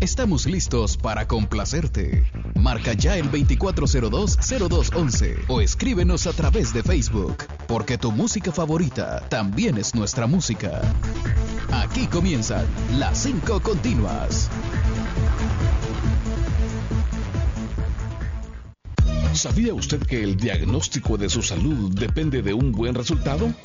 Estamos listos para complacerte. Marca ya el 2402-0211 o escríbenos a través de Facebook, porque tu música favorita también es nuestra música. Aquí comienzan las 5 continuas. ¿Sabía usted que el diagnóstico de su salud depende de un buen resultado?